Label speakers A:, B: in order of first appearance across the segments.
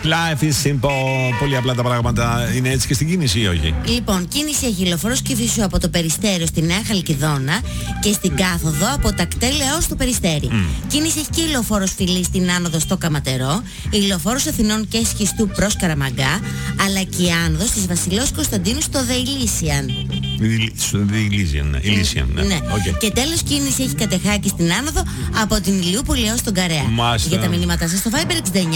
A: Life is simple. Πολύ απλά τα πράγματα. Είναι έτσι και στην κίνηση ή όχι?
B: Λοιπόν, κίνηση αγγελοφόρος Κηφισού από το Περιστέριο στη Νέα Χαλκιδόνα και στην κάθοδο από τα Κτέλ έως το Περιστέρι. Κίνηση έχει και ηλεοφόρος Φιλή στην άνοδο στο Καματερό, ηλεοφόρος Αθηνών και Σχιστού προς Καραμαγκά, αλλά και η άνοδος της Βασιλέως Κωνσταντίνου στο The Elysian.
A: Ναι. Okay.
B: Και τέλος, κίνηση έχει Κατεχάκη στην άνοδο από την Ηλιούπολη έως τον Καρέα.
A: Μάλιστα.
B: Για τα μηνύματά σας στο Viber 69 31 952 952.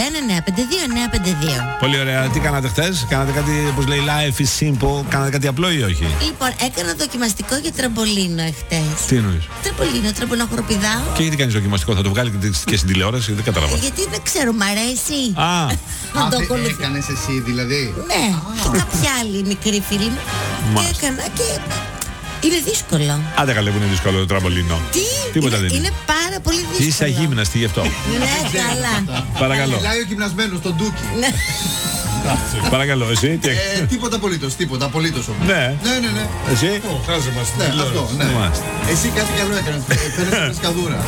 A: Πολύ ωραία. Τι κάνατε χθες? Κάνατε κάτι, όπως λέει, life is simple? Κάνατε κάτι απλό ή όχι?
B: Λοιπόν, έκανα δοκιμαστικό για τραμπολίνο εχθές.
A: Τι εννοείς?
B: Τραμπολίνο χοροπηδάω.
A: Και γιατί κάνεις δοκιμαστικό? Θα το βγάλει και στην τηλεόραση? Δεν κατάλαβα.
B: Γιατί δεν ξέρω, μ' αρέσει.
A: Α,
C: έκανες εσύ δηλαδή?
B: Ναι, και κάποια άλλη μικρή φίλη μου. Και έκανα και είναι δύσκολο.
A: Άντε καλέ που είναι δύσκολο το τραμπολίνο. Τίποτα δεν είναι.
B: Είναι πάρα πολύ δύσκολο.
A: Είσαι αγύμναστη γι' αυτό.
B: Ναι, καλά.
A: Παρακαλώ.
C: Μιλάει ο γυμνασμένος στον Ντούκι.
A: Παρακαλώ, εσύ τι?
C: Τίποτα απολύτως, τίποτα απολύτως όμως.
A: Ναι. Εσύ?
C: Ναι, αυτό, ναι. Εσύ κάτι καλό έκανες, φαίνεσαι σκαδούρα.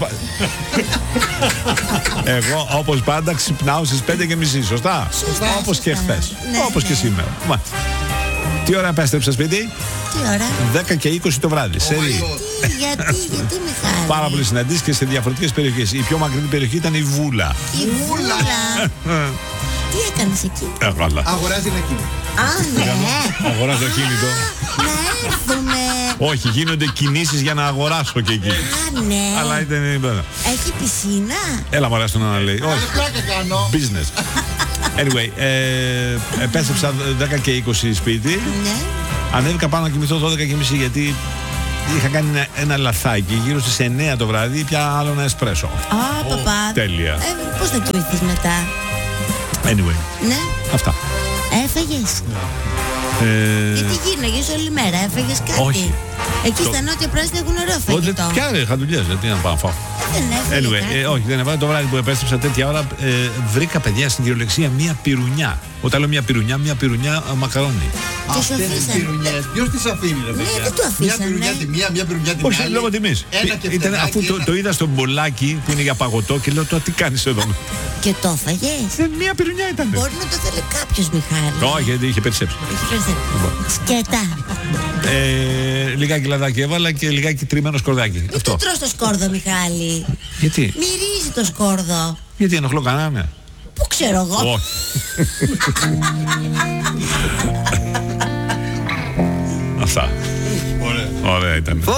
A: Εγώ όπως πάντα ξυπνάω στις 5:30, σωστά? Όπως και χθες, όπως και σήμερα. Τι ώρα επέστρεψα σπίτι?
B: Τι ώρα?
A: 10 και 20 το βράδυ.
B: Γιατί Μιχάλη?
A: Πάρα πολλές συναντήσεις και σε διαφορετικές περιοχές. Η πιο μακρινή περιοχή ήταν η Βούλα.
B: Η Βούλα. Τι έκανες εκεί?
C: Αγοράζει ένα κίνητο.
B: Ναι.
A: Αγοράζω κίνητο.
B: Να έρθουμε.
A: Όχι, γίνονται κινήσεις για να αγοράσω και εκεί.
B: Ναι.
A: Αλλά ήταν.
B: Έχει πισίνα?
A: Έλα μωρά στον να λέει. Όχι.
C: Πλάκα κάνω.
A: Business. Anyway, επέστρεψα 10 και 20 σπίτι.
B: Ναι.
A: Ανέβηκα πάνω να κοιμηθώ 12:30 γιατί είχα κάνει ένα λαθάκι. Γύρω στις 9 το βράδυ πια άλλο ένα εσπρέσο.
B: Παπά.
A: Τέλεια.
B: Πώς θα κοιμηθείς μετά?
A: Anyway.
B: Ναι.
A: Αυτά.
B: Έφαγες? Γιατί γίναγες όλη μέρα, έφαγες κάτι?
A: Όχι.
B: Εκεί στα νότια πράσινα έχουν ωραίο φαγητό.
A: Ποια είχα δουλειές, γιατί να πάω να φάω.
B: Δεν έφαγε.
A: Όχι, δεν έφαγε. Το βράδυ που επέστρεψα τέτοια ώρα βρήκα, παιδιά, στην κυριολεξία μία πυρουνιά. Όταν λέω μία πυρουνιά μακαρόνι.
C: Αυτές τις πυρουνιές, ποιος τις αφήνει ρε παιδιά?
B: δεν το αφήσανε.
C: Μια πυρουνιά τη μία, μια πυρουνιά τη
A: Όχι,
C: άλλη.
A: λόγω τιμής. Αφού το είδα στο μπολάκι που είναι για παγωτό και λέω τώρα τι κάνεις εδώ?
B: Και το έφαγες?
A: Μία πυρουνιά ήταν.
B: Μπορεί να το θέλει κάποιος, Μιχάλη.
A: Όχι, γιατί είχε περισσέψει.
B: Σκέτα.
A: Λιγάκι λαδάκι έβαλα και λιγάκι τριμμένο σκορδάκι.
B: Μην το τρως το σκόρδο, Μιχάλη.
A: Γιατί?
B: Μυρίζει το σκόρδο.
A: Γιατί ενοχλώ κανένα?
B: Πού ξέρω εγώ?
A: Όχι. Αυτά. Ωραία ήταν.